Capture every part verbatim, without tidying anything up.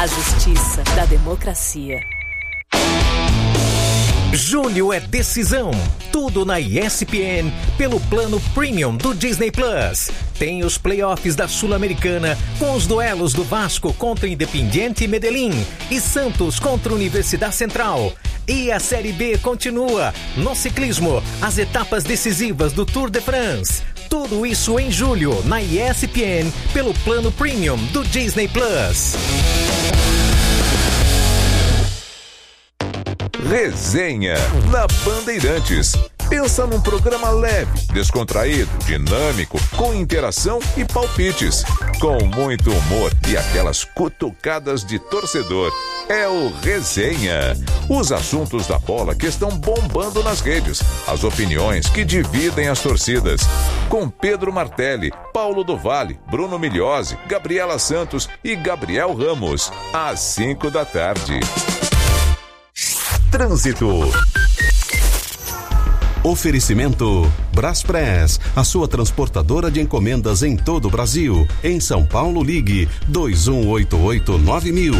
A justiça da democracia. Julho é decisão. Tudo na E S P N pelo plano Premium do Disney Plus. Tem os playoffs da Sul-Americana com os duelos do Vasco contra Independiente Medellín e Santos contra Universidade Central. E a Série B continua. No ciclismo, as etapas decisivas do Tour de France. Tudo isso em julho na E S P N pelo plano Premium do Disney Plus. Resenha na Bandeirantes. Pensa num programa leve, descontraído, dinâmico, com interação e palpites, com muito humor e aquelas cutucadas de torcedor. É o Resenha. Os assuntos da bola que estão bombando nas redes, as opiniões que dividem as torcidas. Com Pedro Martelli, Paulo do Vale, Bruno Migliozzi, Gabriela Santos e Gabriel Ramos. Às cinco da tarde. Trânsito. Oferecimento Braspress, a sua transportadora de encomendas em todo o Brasil. Em São Paulo, ligue dois um oito oito nove mil.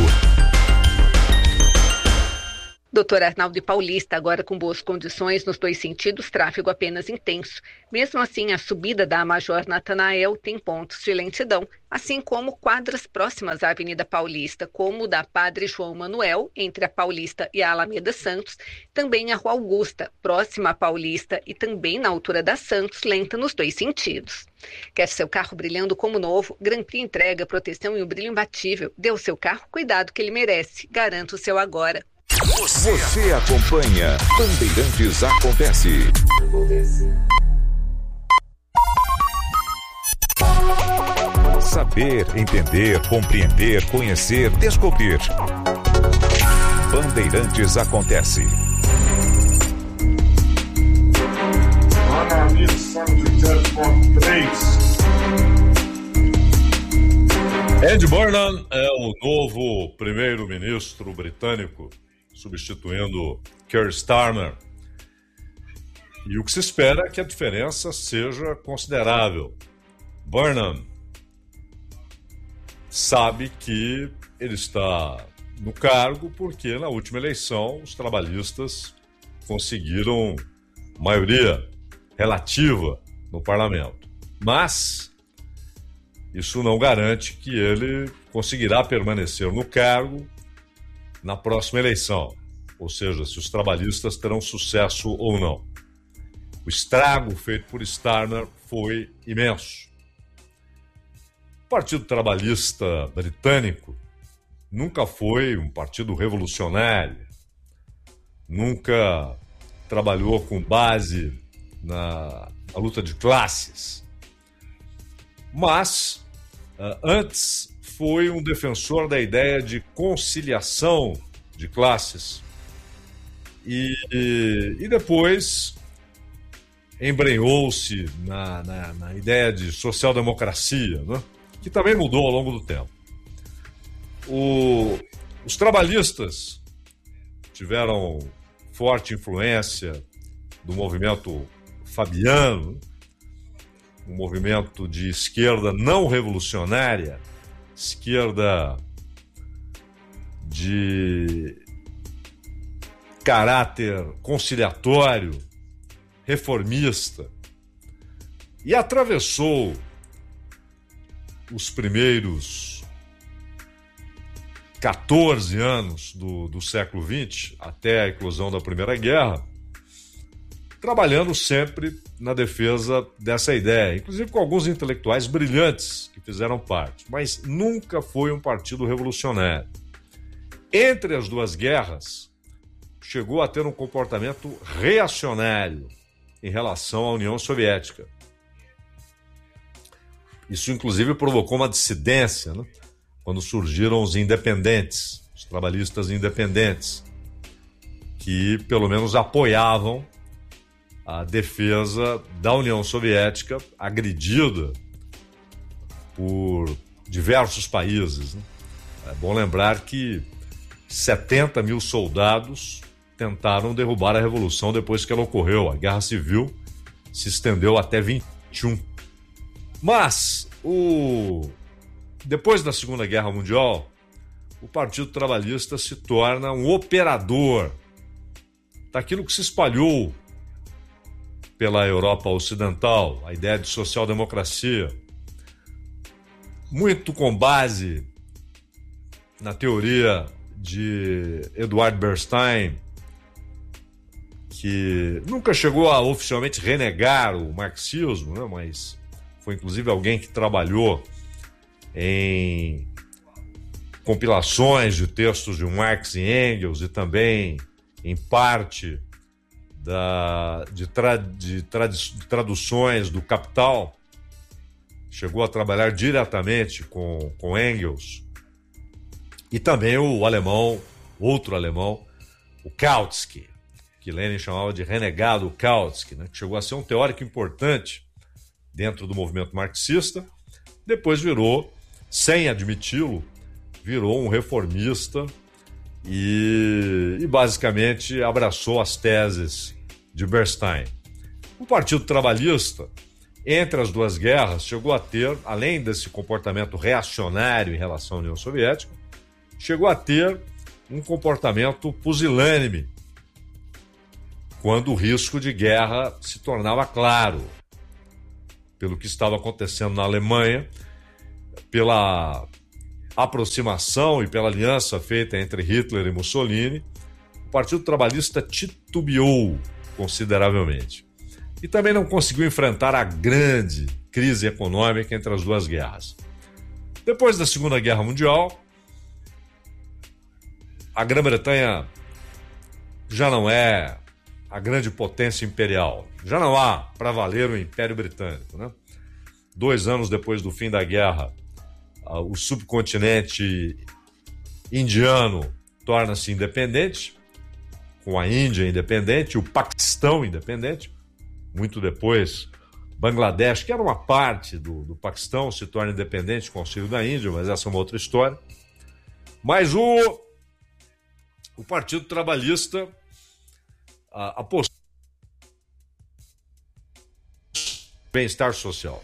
Doutor Arnaldo e Paulista, agora com boas condições nos dois sentidos, tráfego apenas intenso. Mesmo assim, a subida da Major Natanael tem pontos de lentidão, assim como quadras próximas à Avenida Paulista, como o da Padre João Manuel, entre a Paulista e a Alameda Santos, também a Rua Augusta, próxima à Paulista e também na altura da Santos, lenta nos dois sentidos. Quer seu carro brilhando como novo? Grand Prix entrega proteção e um brilho imbatível. Dê ao seu carro cuidado que ele merece. Garanta o seu agora. Você, Você acompanha Bandeirantes Acontece. Saber, entender, compreender, conhecer, descobrir. Bandeirantes Acontece. Ed Burnham é o novo primeiro-ministro britânico, substituindo Keir Starmer. E o que se espera é que a diferença seja considerável. Burnham sabe que ele está no cargo porque na última eleição os trabalhistas conseguiram maioria relativa no parlamento. Mas isso não garante que ele conseguirá permanecer no cargo na próxima eleição, ou seja, se os trabalhistas terão sucesso ou não. O estrago feito por Starmer foi imenso. O Partido Trabalhista Britânico nunca foi um partido revolucionário, nunca trabalhou com base na, na luta de classes, mas uh, antes foi um defensor da ideia de conciliação de classes e, e, e depois embrenhou-se na, na, na ideia de social-democracia, né? Que também mudou ao longo do tempo. O, os trabalhistas tiveram forte influência do movimento fabiano, um movimento de esquerda não revolucionária, esquerda de caráter conciliatório, reformista, e atravessou os primeiros quatorze anos do, do século vinte, até a eclosão da Primeira Guerra, trabalhando sempre na defesa dessa ideia, inclusive com alguns intelectuais brilhantes que fizeram parte, mas nunca foi um partido revolucionário. Entre as duas guerras, chegou a ter um comportamento reacionário em relação à União Soviética. Isso, inclusive, provocou uma dissidência, né? Quando surgiram os independentes, os trabalhistas independentes, que pelo menos apoiavam a defesa da União Soviética, agredida por diversos países, né? É bom lembrar que setenta mil soldados tentaram derrubar a Revolução depois que ela ocorreu. A Guerra Civil se estendeu até vinte e um. Mas, o... depois da Segunda Guerra Mundial, o Partido Trabalhista se torna um operador daquilo que se espalhou pela Europa Ocidental, a ideia de social-democracia, muito com base na teoria de Eduard Bernstein, que nunca chegou a oficialmente renegar o marxismo, né? Mas foi inclusive alguém que trabalhou em compilações de textos de Marx e Engels e também, em parte, da, de, tra, de, tra, de traduções do Capital. Chegou a trabalhar diretamente com, com Engels. E também o alemão, outro alemão, o Kautsky, que Lenin chamava de renegado Kautsky, né, que chegou a ser um teórico importante dentro do movimento marxista, depois virou, sem admiti-lo, virou um reformista e, e basicamente abraçou as teses de Bernstein. O Partido Trabalhista, entre as duas guerras, chegou a ter, além desse comportamento reacionário em relação à União Soviética, chegou a ter um comportamento pusilânime quando o risco de guerra se tornava claro, pelo que estava acontecendo na Alemanha, pela aproximação e pela aliança feita entre Hitler e Mussolini. O Partido Trabalhista titubeou consideravelmente e também não conseguiu enfrentar a grande crise econômica entre as duas guerras. Depois da Segunda Guerra Mundial, a Grã-Bretanha já não é a grande potência imperial. Já não há para valer o Império Britânico, né? Dois anos depois do fim da guerra, o subcontinente indiano torna-se independente, com a Índia independente, o Paquistão independente. Muito depois, Bangladesh, que era uma parte do, do Paquistão, se torna independente com o auxílio da Índia, mas essa é uma outra história. Mas o, o Partido Trabalhista apostou no bem-estar social.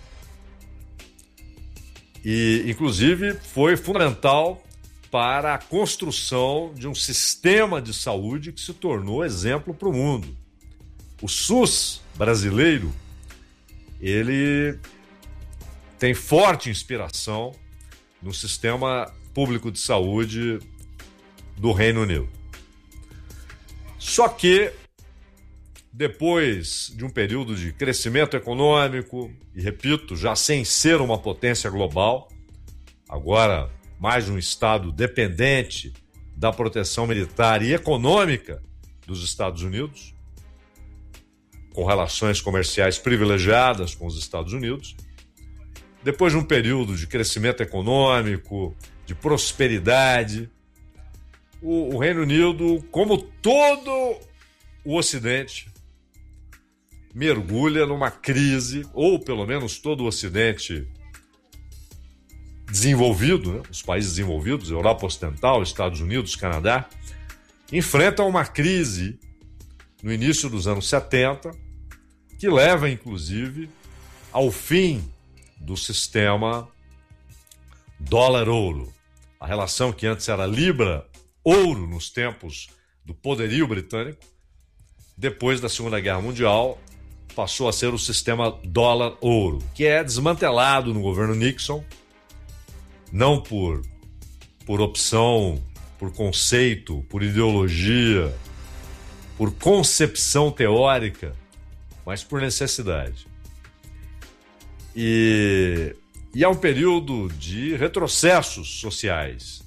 E, inclusive, foi fundamental para a construção de um sistema de saúde que se tornou exemplo para o mundo. O SUS brasileiro, ele tem forte inspiração no sistema público de saúde do Reino Unido. Só que, depois de um período de crescimento econômico, e repito, já sem ser uma potência global, agora mais um Estado dependente da proteção militar e econômica dos Estados Unidos, com relações comerciais privilegiadas com os Estados Unidos, depois de um período de crescimento econômico, de prosperidade, o, o Reino Unido, como todo o Ocidente, mergulha numa crise, ou pelo menos todo o Ocidente desenvolvido, né? Os países desenvolvidos, Europa Ocidental, Estados Unidos, Canadá, enfrentam uma crise no início dos anos setenta, que leva, inclusive, ao fim do sistema dólar-ouro. A relação que antes era libra-ouro nos tempos do poderio britânico, depois da Segunda Guerra Mundial, passou a ser o sistema dólar-ouro, que é desmantelado no governo Nixon, não por, por opção, por conceito, por ideologia, por concepção teórica, mas por necessidade. E, e é um período de retrocessos sociais.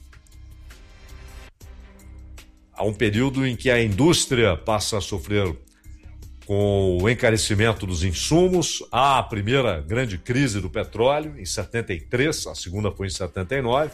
Há um período em que a indústria passa a sofrer com o encarecimento dos insumos. Há a primeira grande crise do petróleo, em setenta e três, a segunda foi em setenta e nove.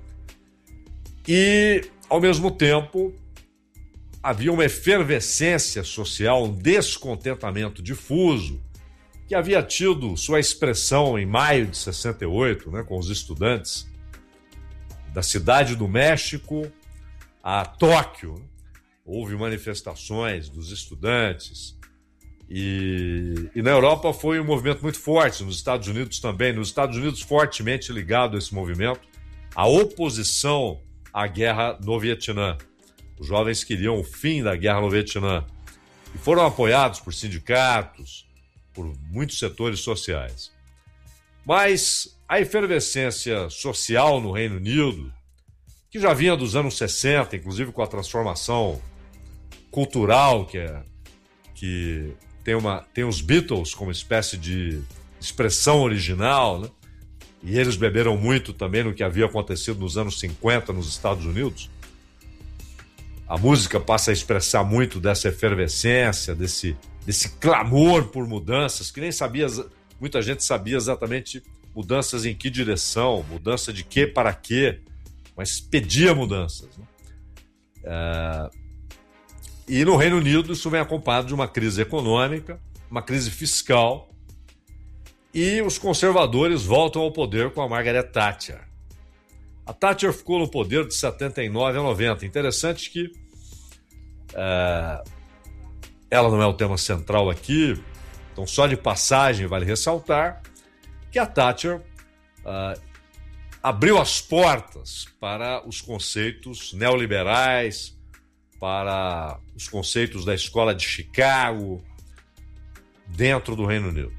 E, ao mesmo tempo, havia uma efervescência social, um descontentamento difuso, que havia tido sua expressão em maio de sessenta e oito, né, com os estudantes da Cidade do México a Tóquio. Houve manifestações dos estudantes. E, e na Europa foi um movimento muito forte, nos Estados Unidos também. Nos Estados Unidos, fortemente ligado a esse movimento, a oposição a guerra no Vietnã. Os jovens queriam o fim da guerra no Vietnã e foram apoiados por sindicatos, por muitos setores sociais. Mas a efervescência social no Reino Unido, que já vinha dos anos sessenta, inclusive com a transformação cultural, que, é, que tem, uma, tem os Beatles como espécie de expressão original, né? E eles beberam muito também no que havia acontecido nos anos cinquenta nos Estados Unidos. A música passa a expressar muito dessa efervescência, desse, desse clamor por mudanças, que nem sabia, muita gente sabia exatamente mudanças em que direção, mudança de quê para quê, mas pedia mudanças. Né? É... E no Reino Unido isso vem acompanhado de uma crise econômica, uma crise fiscal, e os conservadores voltam ao poder com a Margaret Thatcher. A Thatcher ficou no poder de setenta e nove a noventa. Interessante que é, ela não é o tema central aqui, então só de passagem vale ressaltar que a Thatcher é, abriu as portas para os conceitos neoliberais, para os conceitos da escola de Chicago dentro do Reino Unido.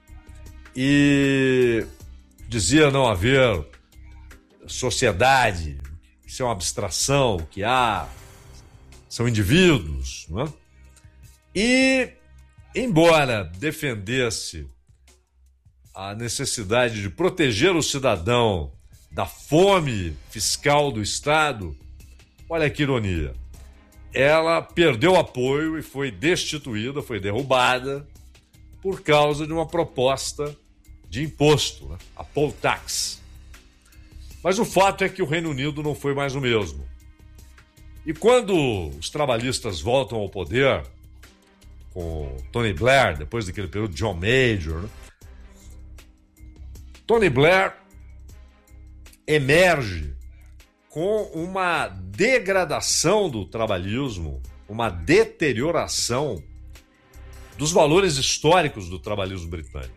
E dizia não haver sociedade, isso é uma abstração, o que há são indivíduos, não é? E, embora defendesse a necessidade de proteger o cidadão da fome fiscal do Estado, olha que ironia, ela perdeu apoio e foi destituída, foi derrubada por causa de uma proposta de imposto, né? A poll tax. Mas o fato é que o Reino Unido não foi mais o mesmo. E quando os trabalhistas voltam ao poder, com Tony Blair, depois daquele período de John Major, né? Tony Blair emerge com uma degradação do trabalhismo, uma deterioração dos valores históricos do trabalhismo britânico.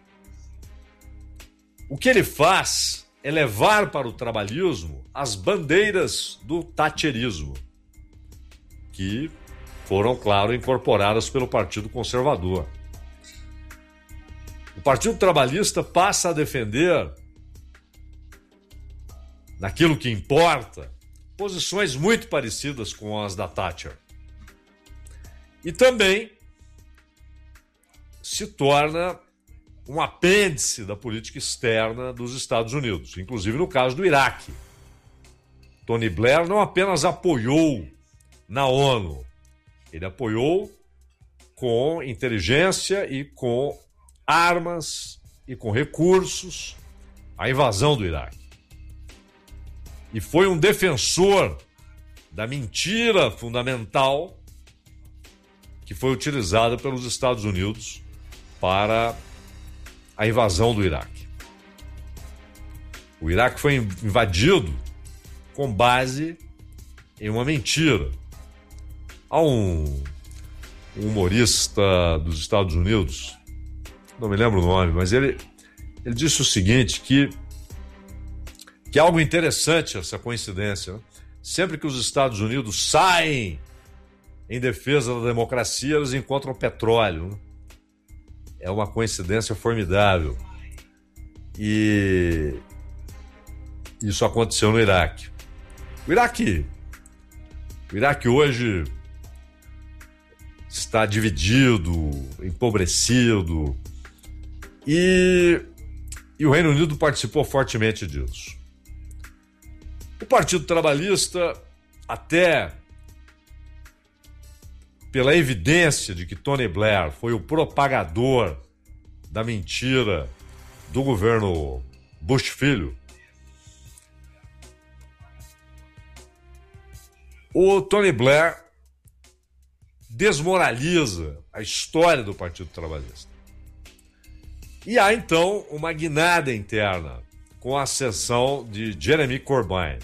O que ele faz é levar para o trabalhismo as bandeiras do thatcherismo, que foram, claro, incorporadas pelo Partido Conservador. O Partido Trabalhista passa a defender, naquilo que importa, posições muito parecidas com as da Thatcher. E também se torna um apêndice da política externa dos Estados Unidos, inclusive no caso do Iraque. Tony Blair não apenas apoiou na ONU, ele apoiou com inteligência e com armas e com recursos a invasão do Iraque. E foi um defensor da mentira fundamental que foi utilizada pelos Estados Unidos para a invasão do Iraque. O Iraque foi invadido com base em uma mentira. Há um, um humorista dos Estados Unidos, não me lembro o nome, mas ele, ele disse o seguinte, que, que é algo interessante essa coincidência, né? Sempre que os Estados Unidos saem em defesa da democracia, eles encontram petróleo, né? É uma coincidência formidável. E isso aconteceu no Iraque. O Iraque, o Iraque hoje está dividido, empobrecido, e, e o Reino Unido participou fortemente disso. O Partido Trabalhista, até pela evidência de que Tony Blair foi o propagador da mentira do governo Bush filho, o Tony Blair desmoraliza a história do Partido Trabalhista. E há, então, uma guinada interna com a ascensão de Jeremy Corbyn.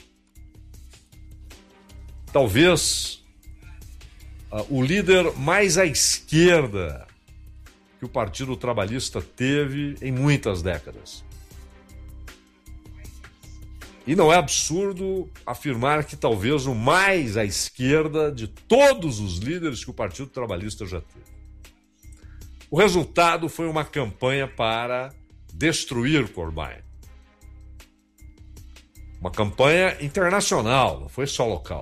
Talvez uh, o líder mais à esquerda que o Partido Trabalhista teve em muitas décadas. E não é absurdo afirmar que talvez o mais à esquerda de todos os líderes que o Partido Trabalhista já teve. O resultado foi uma campanha para destruir Corbyn. Uma campanha internacional, não foi só local.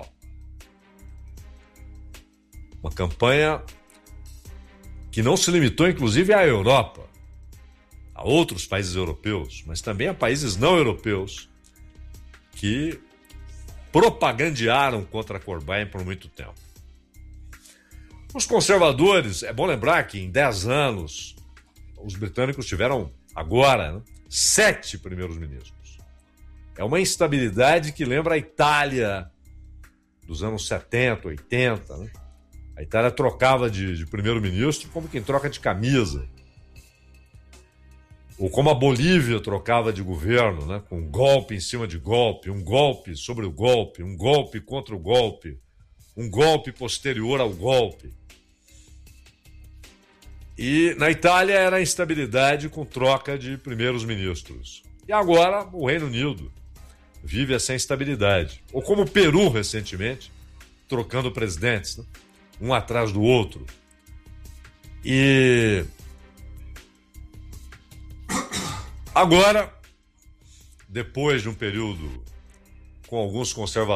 Uma campanha que não se limitou, inclusive, à Europa, a outros países europeus, mas também a países não europeus que propagandearam contra Corbyn por muito tempo. Os conservadores, é bom lembrar que em dez anos, os britânicos tiveram agora, né, sete primeiros ministros. É uma instabilidade que lembra a Itália dos anos setenta, oitenta. Né? A Itália trocava de, de primeiro-ministro como quem troca de camisa. Ou como a Bolívia trocava de governo, né? Com golpe em cima de golpe, um golpe sobre o golpe, um golpe contra o golpe, um golpe posterior ao golpe. E na Itália era a instabilidade com troca de primeiros ministros. E agora o Reino Unido vive essa instabilidade. Ou como o Peru, recentemente, trocando presidentes, né? Um atrás do outro. E agora, depois de um período com alguns conservadores